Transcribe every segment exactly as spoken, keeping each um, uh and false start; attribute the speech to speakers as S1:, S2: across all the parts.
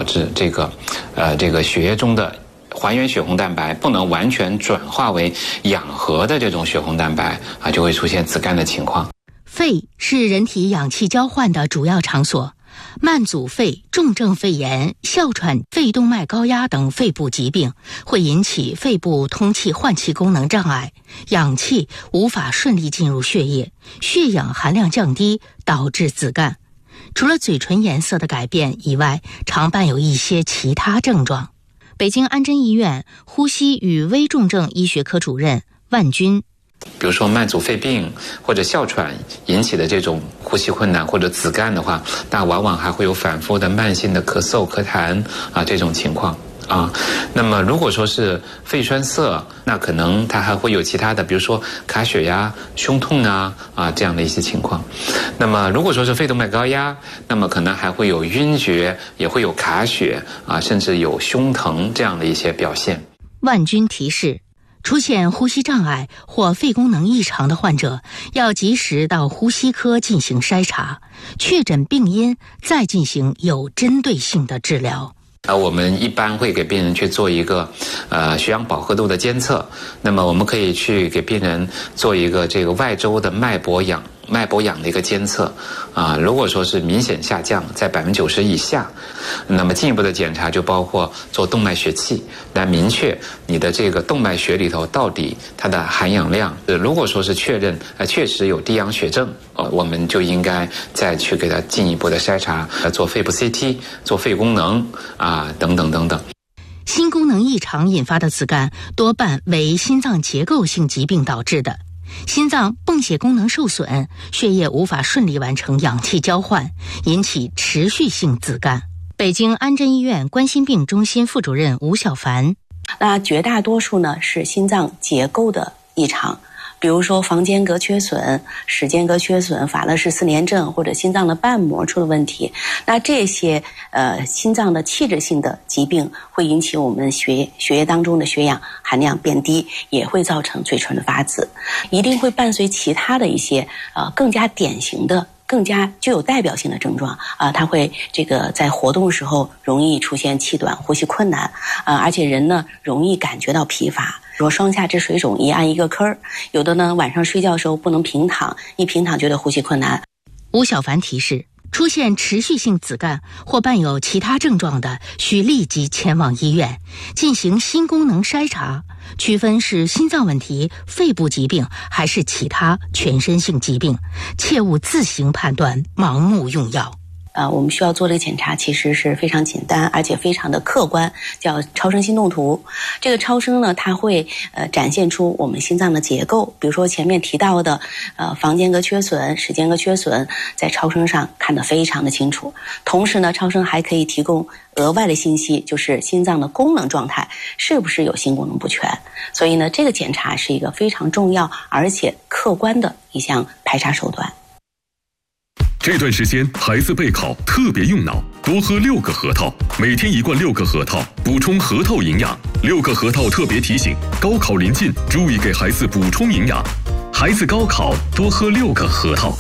S1: 致这个呃这个血液中的还原血红蛋白不能完全转化为氧合的这种血红蛋白啊，就会出现紫绀的情况。
S2: 肺是人体氧气交换的主要场所，慢阻肺、重症肺炎、哮喘、肺动脉高压等肺部疾病会引起肺部通气换气功能障碍，氧气无法顺利进入血液，血氧含量降低，导致紫绀。除了嘴唇颜色的改变以外，常伴有一些其他症状。北京安贞医院呼吸与危重症医学科主任万军，
S1: 比如说慢阻肺病或者哮喘引起的这种呼吸困难或者紫绀的话，那往往还会有反复的慢性的咳嗽、咳痰啊这种情况啊。那么如果说是肺栓塞，那可能它还会有其他的，比如说卡血呀、胸痛啊啊这样的一些情况。那么如果说是肺动脉高压，那么可能还会有晕厥，也会有卡血啊，甚至有胸疼这样的一些表现。
S2: 万军提示，出现呼吸障碍或肺功能异常的患者，要及时到呼吸科进行筛查，确诊病因，再进行有针对性的治疗。
S1: 啊，我们一般会给病人去做一个呃血氧饱和度的监测，那么我们可以去给病人做一个这个外周的脉搏氧脉搏氧的一个监测啊，如果说是明显下降在百分之九十以下，那么进一步的检查就包括做动脉血气，来明确你的这个动脉血里头到底它的含氧量。如果说是确认呃确实有低氧血症，呃，我们就应该再去给它进一步的筛查，呃，做肺部 C T， 做肺功能啊等等等等。
S2: 心功能异常引发的紫绀多半为心脏结构性疾病导致的。心脏泵血功能受损，血液无法顺利完成氧气交换，引起持续性紫绀。北京安贞医院冠心病中心副主任吴小凡，
S3: 那绝大多数呢是心脏结构的异常，比如说房间隔缺损、室间隔缺损、法勒氏四联症或者心脏的瓣膜出了问题。那这些呃心脏的器质性的疾病会引起我们血血液当中的血氧含量变低，也会造成嘴唇的发紫，一定会伴随其他的一些呃更加典型的、更加具有代表性的症状啊、呃，它会这个在活动的时候容易出现气短、呼吸困难啊、呃，而且人呢容易感觉到疲乏。说双下肢水肿一按一个坑，有的呢晚上睡觉的时候不能平躺，一平躺觉得呼吸困难。
S2: 吴小凡提示，出现持续性紫绀或伴有其他症状的，需立即前往医院进行心功能筛查，区分是心脏问题、肺部疾病还是其他全身性疾病，切勿自行判断、盲目用药。
S3: 呃，我们需要做这个检查其实是非常简单，而且非常的客观，叫超声心动图。这个超声呢，它会呃展现出我们心脏的结构，比如说前面提到的呃房间隔缺损、室间隔缺损，在超声上看得非常的清楚。同时呢，超声还可以提供额外的信息，就是心脏的功能状态是不是有心功能不全。所以呢，这个检查是一个非常重要而且客观的一项排查手段。
S4: 这段时间孩子备考特别用脑，多喝六个核桃，每天一罐六个核桃，补充核桃营养。六个核桃特别提醒，高考临近，注意给孩子补充营养。孩子高考多喝六个核桃。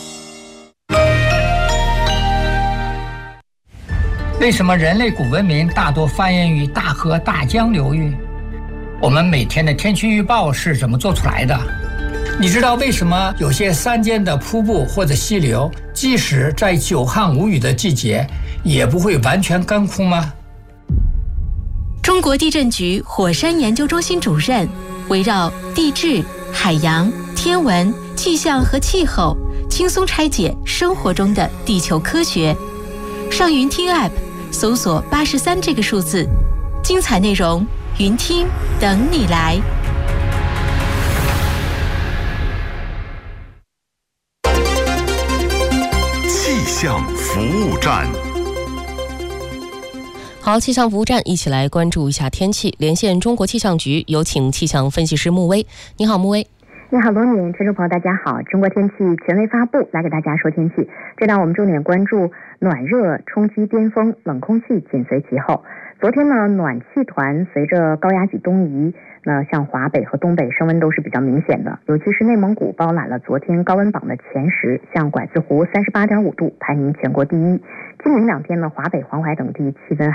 S5: 为什么人类古文明大多繁衍于大河大江流域？我们每天的天气预报是怎么做出来的？你知道为什么有些山间的瀑布或者溪流，即使在久旱无雨的季节，也不会完全干枯吗？
S6: 中国地震局火山研究中心主任围绕地质、海洋、天文、气象和气候，轻松拆解生活中的地球科学。上云听 App 搜索八十三这个数字，精彩内容云听等你来。
S4: 气象服务站，
S7: 好，气象服务站一起来关注一下天气。连线中国气象局，有请气象分析师穆威。你好，穆威。
S8: 你好，罗敏，听众朋友大家好。中国天气权威发布，来给大家说天气。这档我们重点关注暖热冲击巅峰，冷空气紧随其后。昨天呢，暖气团随着高压脊东移，那像华北和东北升温都是比较明显的，尤其是内蒙古包揽了昨天高温榜的前十，像拐子湖三十八点五度，排名全国第一。今明两天呢，华北、黄淮等地气温